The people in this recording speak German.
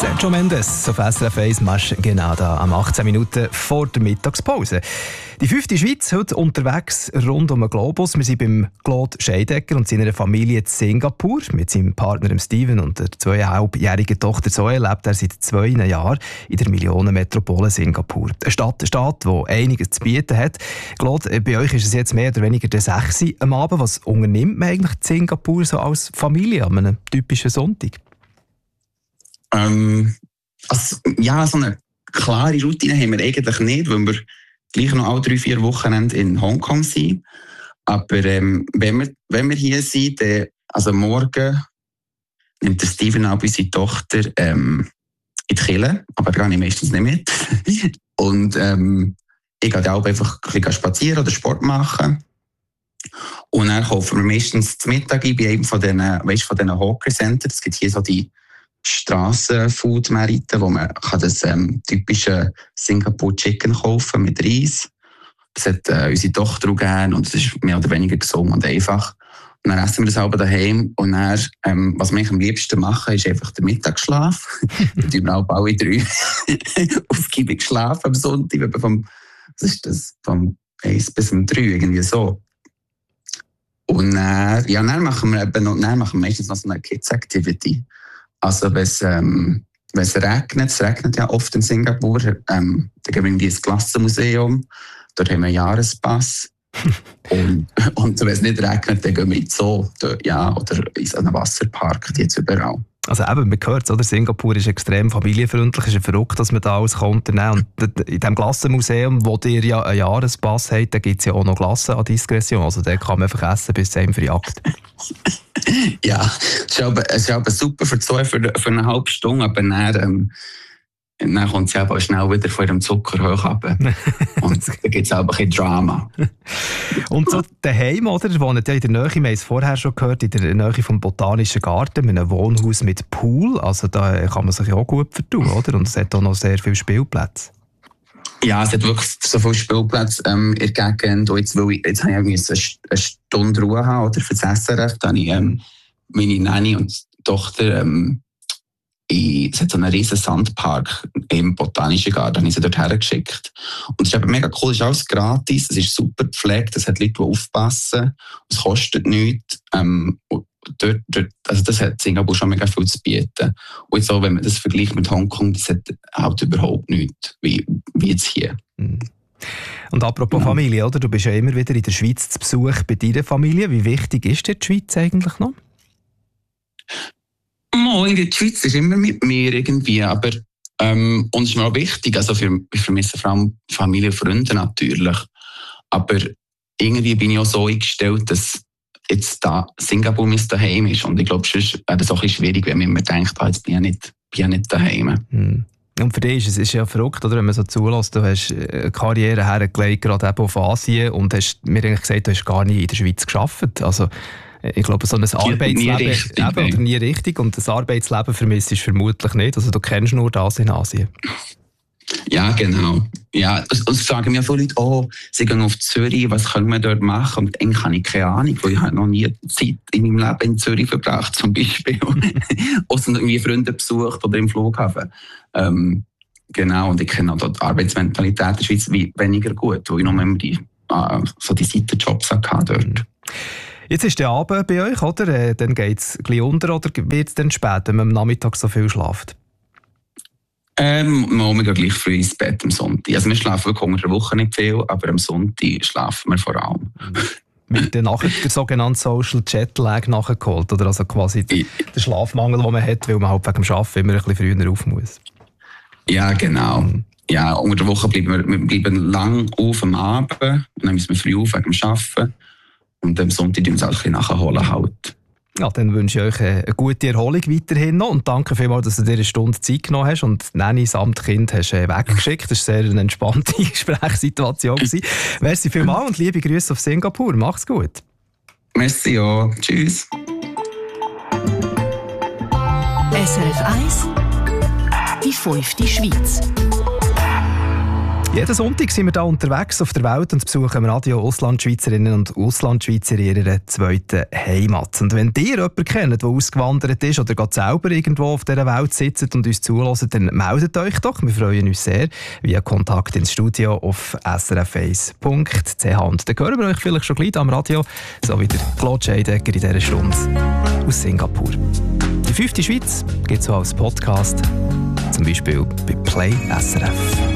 Sergio Mendes auf SRF 1 Match genau da am 18 Minuten vor der Mittagspause. Die 5. Schweiz heute unterwegs rund um den Globus. Wir sind beim Claude Scheidegger und seiner Familie in Singapur. Mit seinem Partner Steven und der 2,5-jährigen Tochter Zoe lebt er seit 2 Jahren in der Millionenmetropole Singapur. Eine Stadt, die einiges zu bieten hat. Claude, bei euch ist es jetzt mehr oder weniger der 6 Uhr am Abend. Was unternimmt man eigentlich in Singapur so als Familie an einem typischen Sonntag? So eine klare Routine haben wir eigentlich nicht, weil wir gleich noch alle 3-4 Wochenende in Hongkong sind. Aber wenn wir hier sind, also morgen nimmt der Steven auch unsere Tochter in die Kirche, aber gar nicht meistens nicht mit. Und ich gehe auch einfach ein bisschen spazieren oder Sport machen. Und dann kaufen wir meistens zu Mittag bei einem von diesen Hawker Center. Es gibt hier so die Strassenfood-Märkte, wo man das typische Singapore Chicken kaufen mit Reis. Das hat unsere Tochter auch gerne und es ist mehr oder weniger gesund und einfach. Und dann essen wir das selber daheim und dann, was wir am liebsten machen, ist einfach der Mittagsschlaf. Da tun wir auch alle 3 aufgiebig schlafen am Sonntag, vom 1 bis 3 irgendwie so. Und dann machen wir meistens noch so eine Kids-Activity. Also wenn es regnet, es regnet ja oft in Singapur, dann gehen wir in das Klassenmuseum, dort haben wir einen Jahrespass. und wenn es nicht regnet, dann gehen wir in den Zoo, oder in so einen Wasserpark, die jetzt überall. Also eben, man hört es, oder? Singapur ist extrem familienfreundlich, es ist verrückt, dass man da alles unternehmen kann. Und in diesem Klassenmuseum, wo ihr ja einen Jahrespass habt, da gibt es ja auch noch Klassen an Diskretion. Also da kann man einfach essen, bis es einem verjagt. Ja, es ist aber super für eine halbe Stunde, aber dann kommt sie aber schnell wieder von ihrem Zucker hoch runter. Und da gibt es aber ein bisschen Drama. Und so daheim, oder? Ihr wohnt ja in der Nähe, wir haben es vorher schon gehört, in der Nähe vom Botanischen Garten, mit einem Wohnhaus mit Pool. Also da kann man sich auch gut vertun, oder? Und es hat auch noch sehr viele Spielplätze. Ja, es hat wirklich so viele Spielplätze in der Gegend. Und jetzt habe ich eine Stunde Ruhe haben, oder, für das SRF. Da habe ich meine Nanny und Tochter es hat so einen riesen Sandpark im Botanischen Garten, habe ich sie dort hergeschickt. Und es ist eben mega cool, es ist alles gratis, es ist super gepflegt, es hat Leute, die aufpassen, es kostet nichts. Also das hat Singapur schon mega viel zu bieten. Und jetzt auch, wenn man das vergleicht mit Hongkong, das hat halt überhaupt nichts, wie jetzt hier. Und apropos Familie, oder? Du bist ja immer wieder in der Schweiz zu Besuch bei deiner Familie. Wie wichtig ist dir die Schweiz eigentlich noch? Die Schweiz ist immer mit mir irgendwie, aber uns ist mir auch wichtig, also wir vermissen vor allem Familie und Freunde natürlich, aber irgendwie bin ich auch so eingestellt, dass jetzt da Singapur mein Daheim ist und ich glaube, sonst wäre das auch ein bisschen schwierig, wenn man immer denkt, jetzt bin ich nicht daheim. Und für dich ist es ja verrückt, oder, wenn man so zulässt, du hast eine Karriere hergelegt, gerade eben auf Asien und hast mir eigentlich gesagt, du hast gar nicht in der Schweiz gearbeitet. Also ich glaube, so ein Arbeitsleben nie richtig und das Arbeitsleben vermisst ist vermutlich nicht. Also du kennst nur das in Asien. Ja, genau. Ja, es sagen mir viele Leute, sie gehen auf Zürich, was können wir dort machen? Und eigentlich habe ich keine Ahnung, weil ich habe noch nie Zeit in meinem Leben in Zürich verbracht, zum Beispiel. Außer irgendwie Freunde besucht oder im Flughafen. Genau, und ich kenne auch die Arbeitsmentalität in der Schweiz weniger gut, weil ich noch immer die Seitenjobs hatte dort. Jetzt ist der Abend bei euch, oder? Dann geht es gleich unter oder wird es dann spät, wenn man am Nachmittag so viel schläft? Wir gehen gleich früh ins Bett am Sonntag. Also wir schlafen wirklich unter der Woche nicht viel, aber am Sonntag schlafen wir vor allem. Wird dann nachher der sogenannte Social Jetlag nachgeholt? Oder also quasi der Schlafmangel, den man hat, weil man halt wegen dem Arbeiten immer ein bisschen früher auf muss? Ja, genau. Ja, unter der Woche bleiben wir lang auf am Abend und dann müssen wir früh auf wegen dem Arbeiten. Und am Sonntag tun wir es auch ein bisschen nachholen halt. Ja, dann wünsche ich euch eine gute Erholung weiterhin noch und danke vielmals, dass du dir eine Stunde Zeit genommen hast und Nanny samt Kind hast weggeschickt. Das war eine sehr entspannte Gesprächssituation. Merci vielmals und liebe Grüße auf Singapur. Mach's gut. Merci, ja. Tschüss. SRF 1 Die 5. Schweiz. Jeden Sonntag sind wir hier unterwegs auf der Welt und besuchen im Radio Auslandschweizerinnen und Auslandschweizer in ihrer zweiten Heimat. Und wenn ihr jemanden kennt, der ausgewandert ist oder gerade selber irgendwo auf dieser Welt sitzt und uns zuhört, dann meldet euch doch. Wir freuen uns sehr via Kontakt ins Studio auf srf1.ch. Und dann hören wir euch vielleicht schon gleich am Radio, so wie der Claude Scheidegger in dieser Stunde aus Singapur. Die 5. Schweiz gibt es auch als Podcast, zum Beispiel bei Play SRF.